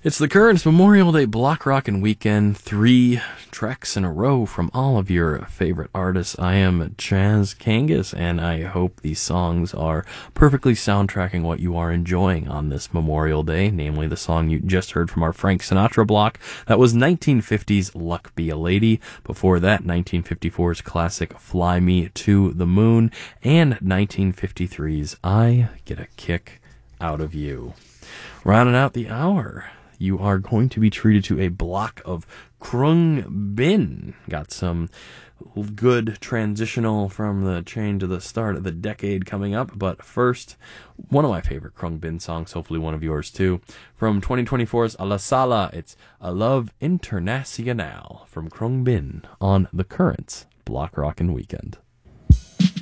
It's the Currents Memorial Day Block Rockin' Weekend. 3 tracks in a row from all of your favorite artists. I am Chaz Kangas, and I hope these songs are perfectly soundtracking what you are enjoying on this Memorial Day, namely the song you just heard from our Frank Sinatra block. That was 1950's Luck Be a Lady. Before that, 1954's classic Fly Me to the Moon, and 1953's I Get a Kick Out of You. Rounding out the hour, you are going to be treated to a block of Krung Bin. Got some good transitional from the chain to the start of the decade coming up. But first, one of my favorite Krung Bin songs, hopefully one of yours too, from 2024's A La Sala. It's A Love Internacional from Krung Bin on the Currents Block Rockin' Weekend.